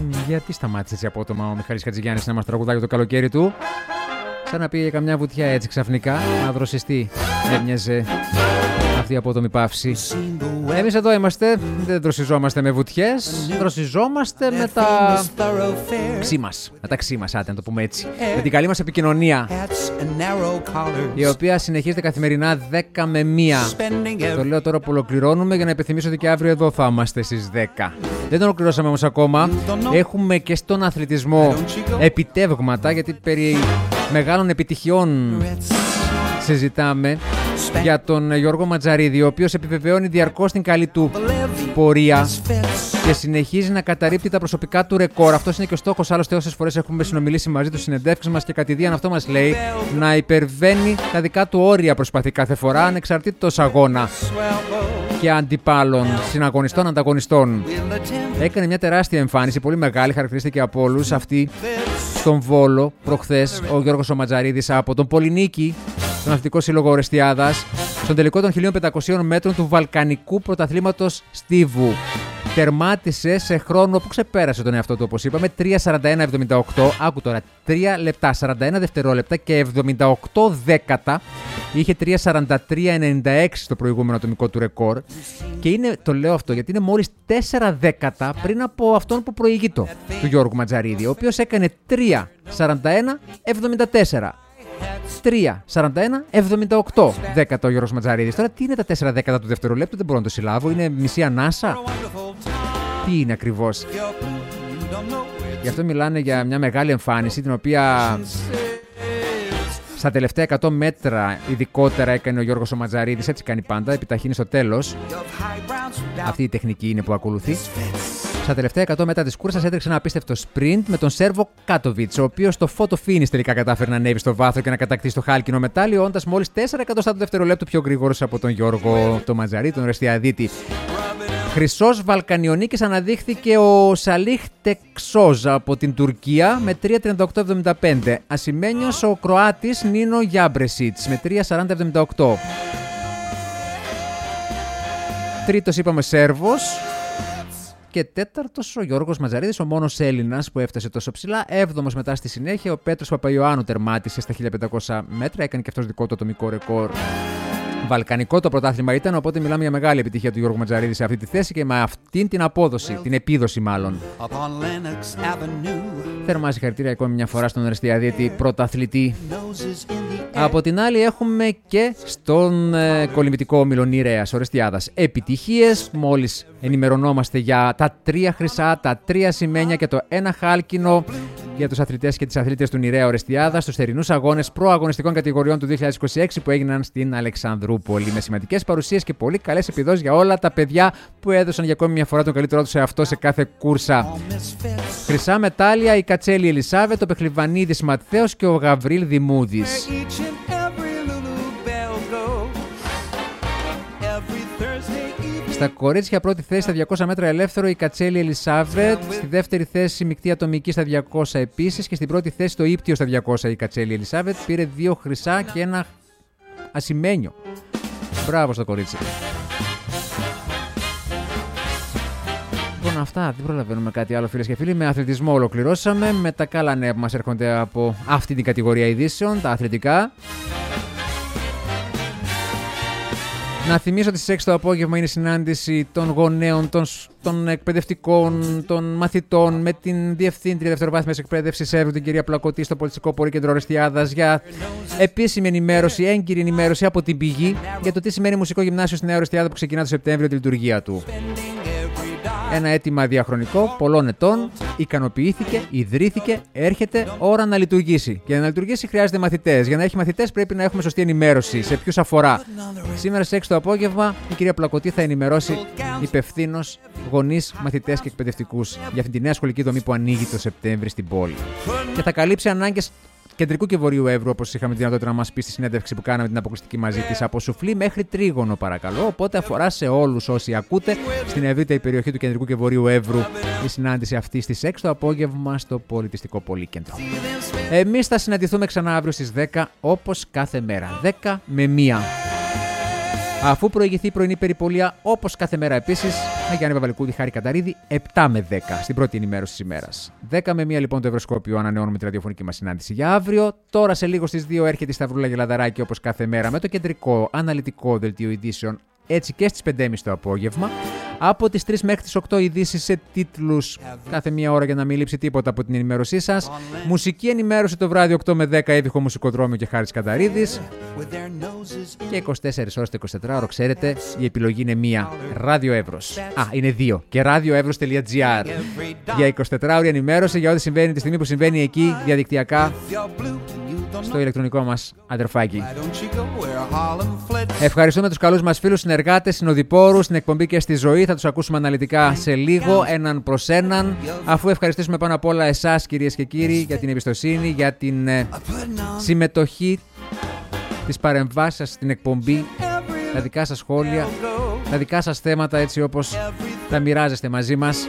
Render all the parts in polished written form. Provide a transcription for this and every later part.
Γιατί σταμάτησε έτσι απότομα ο Μιχάλης Χατζηγιάννης να μας τραγουδάει το καλοκαίρι του? Σαν να πήγε καμιά βουτιά έτσι ξαφνικά, να δροσιστεί. Έμοιαζε αυτή η απότομη παύση. Εμείς εδώ είμαστε, δεν δροσιζόμαστε με βουτιές, δροσιζόμαστε με τα ξύ μας. Με τα ξύ μας, άντε να το πούμε έτσι. Με την καλή μας επικοινωνία, η οποία συνεχίζεται καθημερινά 10 με 1. Το λέω τώρα που ολοκληρώνουμε για να υπενθυμίσω ότι και αύριο εδώ θα είμαστε στις 10. Δεν το ολοκληρώσαμε όμως ακόμα. Έχουμε και στον αθλητισμό επιτεύγματα, γιατί περί μεγάλων επιτυχιών συζητάμε για τον Γιώργο Ματζαρίδη, ο οποίος επιβεβαιώνει διαρκώς την καλή του πορεία και συνεχίζει να καταρρίπτει τα προσωπικά του ρεκόρ. Αυτός είναι και ο στόχος. Άλλωστε, όσες φορές έχουμε συνομιλήσει μαζί του στις συνεντεύξεις μας και κατηδίαν αυτό μας λέει, να υπερβαίνει τα δικά του όρια προσπαθεί κάθε φορά, ανεξαρτήτως αγώνα και αντιπάλων, συναγωνιστών, ανταγωνιστών. Έκανε μια τεράστια εμφάνιση, πολύ μεγάλη, χαρακτηρίστηκε από όλους αυτή στον Βόλο προχθές ο Γιώργος ο Ματζαρίδης από τον Πολυνίκη, τον Αθλητικό Σύλλογο Ορεστιάδας, στον τελικό των 1500 μέτρων του Βαλκανικού Πρωταθλήματος Στίβου. Τερμάτισε σε χρόνο που ξεπέρασε τον εαυτό του, όπως είπαμε, 3:41:78. Άκου τώρα, 3 λεπτά, 41 δευτερόλεπτα και 78 δέκατα. Είχε 3:43:96 στο προηγούμενο ατομικό του ρεκόρ. Και είναι, το λέω αυτό γιατί είναι μόλις 4 δέκατα πριν από αυτόν που προηγείτο, του Γιώργου Ματζαρίδη, ο οποίος έκανε 3:41:74. 3:41:78 δέκατα ο Γιώργος Ματζαρίδης. Τώρα τι είναι τα 4 δέκατα του δευτερολέπτου, δεν μπορώ να το συλλάβω. Είναι μισή ανάσα. Τι είναι ακριβώς? Γι' αυτό μιλάνε για μια μεγάλη εμφάνιση, την οποία στα τελευταία 100 μέτρα ειδικότερα έκανε ο Γιώργος ο Ματζαρίδης. Έτσι κάνει πάντα, επιταχύνει στο τέλος. Αυτή η τεχνική είναι που ακολουθεί. Στα τελευταία 100 μέτρα της κούρσας έτρεξε ένα απίστευτο sprint με τον Σέρβο Κάτοβιτς, ο οποίος στο photo finish τελικά κατάφερε να ανέβει στο βάθρο και να κατακτήσει το χάλκινο μετάλλιο, όντας μόλις 4 εκατοστά του δευτερολέπτου πιο γρήγορος από τον Γιώργο τον Ματζαρίδη, τον Ορεστιαδίτη. Χρυσός Βαλκανιονίκης αναδείχθηκε ο Σαλίχ Τεξόζ από την Τουρκία με 3:38:75. Ασημένιος ο Κροάτης Νίνο Γιάμπρεσιτς με 3:40:78. Τρίτος είπαμε Σέρβος. Και τέταρτος ο Γιώργος Ματζαρίδης, ο μόνος Έλληνας που έφτασε τόσο ψηλά. Έβδομος μετά στη συνέχεια ο Πέτρος Παπαϊωάννου τερμάτισε στα 1500 μέτρα. Έκανε και αυτός δικό του ατομικό ρεκόρ. Βαλκανικό το πρωτάθλημα ήταν, οπότε μιλάμε για μεγάλη επιτυχία του Γιώργου Ματζαρίδη σε αυτή τη θέση και με αυτήν την απόδοση, την επίδοση μάλλον. Θερμά συγχαρητήρια ακόμη μια φορά στον Ορεστιαδίτη πρωταθλητή. Από την άλλη έχουμε και στον κολυμβητικό όμιλο Νηρέας Ορεστιάδας επιτυχίες. Μόλις ενημερωνόμαστε για τα 3 χρυσά, τα 3 ασημένια και το 1 χάλκινο για τους αθλητές και τις αθλήτες του Νηρέα Ορεστιάδα στους θερινούς αγώνες προαγωνιστικών κατηγοριών του 2026 που έγιναν στην Αλεξανδρούπολη. Με σημαντικές παρουσίες και πολύ καλές επιδόσεις για όλα τα παιδιά που έδωσαν για ακόμη μια φορά τον καλύτερό τους σε αυτό σε κάθε κούρσα. Χρυσά μετάλλια η Κατσέλη Ελισάβετ, ο Πεχλιβανίδης Ματθαίος και ο Γαβρίλ Δημούδης. Στα κορίτσια πρώτη θέση στα 200 μέτρα ελεύθερο η Κατσέλη Ελισάβετ, στη δεύτερη θέση μεικτή ατομική στα 200 επίσης και στην πρώτη θέση το ύπτιο στα 200 η Κατσέλη Ελισάβετ. Πήρε 2 χρυσά και 1 ασημένιο. Μπράβο στο κορίτσι. Λοιπόν, αυτά, δεν προλαβαίνουμε κάτι άλλο φίλες και φίλοι. Με αθλητισμό ολοκληρώσαμε, με τα καλά νέα που μας έρχονται από αυτή την κατηγορία ειδήσεων, τα αθλητικά. Να θυμίσω ότι στις 6 το απόγευμα είναι η συνάντηση των γονέων, των εκπαιδευτικών, των μαθητών με την Διευθύντρια Δευτεροβάθμιας Εκπαίδευσης Εύρου, την κυρία Πλακωτή, στο Πολιτιστικό Πολύκεντρο Ορεστιάδας για επίσημη ενημέρωση, έγκυρη ενημέρωση από την πηγή για το τι σημαίνει Μουσικό Γυμνάσιο στη Νέα Ορεστιάδα που ξεκινά το Σεπτέμβριο τη λειτουργία του. Ένα αίτημα διαχρονικό, πολλών ετών, ικανοποιήθηκε, ιδρύθηκε, έρχεται ώρα να λειτουργήσει. Και να λειτουργήσει χρειάζεται μαθητές. Για να έχει μαθητές πρέπει να έχουμε σωστή ενημέρωση σε ποιους αφορά. Σήμερα στις 6 το απόγευμα η κυρία Πλακωτή θα ενημερώσει υπευθύνως γονείς, μαθητές και εκπαιδευτικούς για αυτή τη νέα σχολική δομή που ανοίγει το Σεπτέμβρη στην πόλη. Και θα καλύψει ανάγκες Κεντρικού και Βορείου Εύρου, όπως είχαμε τη δυνατότητα να μας πει στη συνέντευξη που κάναμε την αποκλειστική μαζί της, από Σουφλή μέχρι Τρίγωνο, παρακαλώ. Οπότε αφορά σε όλους όσοι ακούτε στην ευρύτερη περιοχή του Κεντρικού και Βορείου Εύρου η συνάντηση αυτή στις 6 το απόγευμα στο Πολιτιστικό Πολύκεντρο. Εμείς θα συναντηθούμε ξανά αύριο στις 10 όπως κάθε μέρα. 10 με 1. Αφού προηγηθεί η πρωινή περιπολία, όπως κάθε μέρα επίσης, με Γιάννη Παπαλικούδη, Χάρη Κανταρίδη, 7 με 10 στην πρώτη ενημέρωση της ημέρας. 10 με 1 λοιπόν το Ευρωσκόπιο ανανεώνουμε τη ραδιοφωνική μας συνάντηση για αύριο. Τώρα σε λίγο στις 2 έρχεται η Σταυρούλα Γελαδαράκη όπως κάθε μέρα με το κεντρικό αναλυτικό δελτίο ειδήσεων, έτσι και στις 5.30 το απόγευμα. Από τις 3 μέχρι τις 8 ειδήσεις σε τίτλους κάθε μία ώρα για να μην λείψει τίποτα από την ενημέρωσή σας. Μουσική ενημέρωση το βράδυ 8 με 10, Εύηχο Μουσικοδρόμιο και Χάρης Κανταρίδης. Και 24 ώρες το 24ωρο, ξέρετε, η επιλογή είναι μία. Ράδιο Εύρος. Είναι δύο. Και radioevros.gr για 24ωρη ενημέρωση για ό,τι συμβαίνει τη στιγμή που συμβαίνει εκεί διαδικτυακά στο ηλεκτρονικό μας αδερφάκι. Ευχαριστούμε τους καλούς μας φίλους, συνεργάτες, συνοδοιπόρους στην εκπομπή και στη ζωή. Θα τους ακούσουμε αναλυτικά σε λίγο, έναν προς έναν. Αφού ευχαριστήσουμε πάνω απ' όλα εσάς, κυρίες και κύριοι, για την εμπιστοσύνη, για την συμμετοχή, τις παρεμβάσεις σας στην εκπομπή, τα δικά σας σχόλια, τα δικά σας θέματα, έτσι όπως τα μοιράζεστε μαζί μας,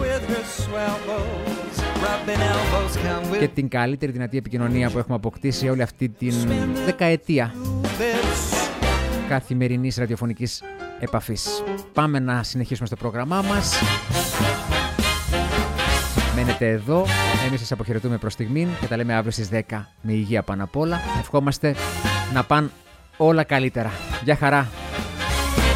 και την καλύτερη δυνατή επικοινωνία που έχουμε αποκτήσει όλη αυτή την δεκαετία καθημερινής ραδιοφωνικής επαφής. Πάμε να συνεχίσουμε στο πρόγραμμά μας. Μένετε εδώ, εμείς σας αποχαιρετούμε προς στιγμήν και τα λέμε αύριο στις 10 με υγεία πάνω απ' όλα. Ευχόμαστε να πάνε όλα καλύτερα. Γεια χαρά.